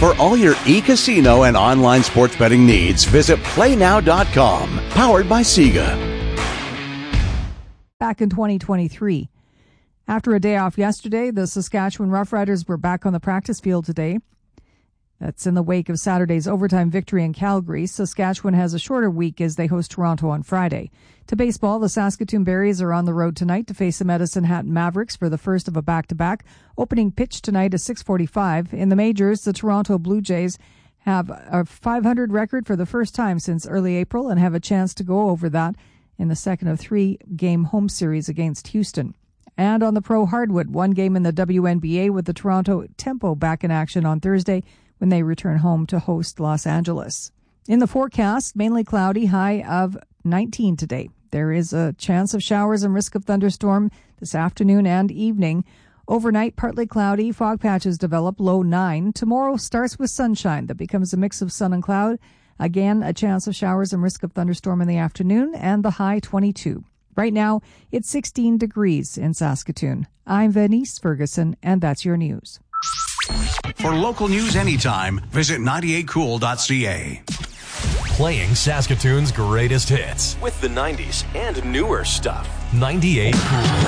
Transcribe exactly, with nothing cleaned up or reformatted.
For all your e-casino and online sports betting needs, visit play now dot com. Powered by Sega. Back in twenty twenty-three. After a day off yesterday, the Saskatchewan Roughriders were back on the practice field today. That's in the wake of Saturday's overtime victory in Calgary. Saskatchewan has a shorter week as they host Toronto on Friday. To baseball, the Saskatoon Berries are on the road tonight to face the Medicine Hat Mavericks for the first of a back-to-back. Opening pitch tonight is six forty-five. In the majors, the Toronto Blue Jays have a five hundred record for the first time since early April and have a chance to go over that in the second of three-game home series against Houston. And on the pro hardwood, one game in the W N B A with the Toronto Tempo back in action on Thursday when they return home to host Los Angeles. In the forecast, mainly cloudy, high of nineteen today. There is a chance of showers and risk of thunderstorm this afternoon and evening. Overnight, partly cloudy, fog patches develop, low nine. Tomorrow starts with sunshine that becomes a mix of sun and cloud. Again, a chance of showers and risk of thunderstorm in the afternoon, and the high twenty-two. Right now, it's sixteen degrees in Saskatoon. I'm Venice Ferguson, and that's your news. For local news anytime, visit ninety-eight cool dot c a. Playing Saskatoon's greatest hits with the nineties and newer stuff. ninety-eight Cool.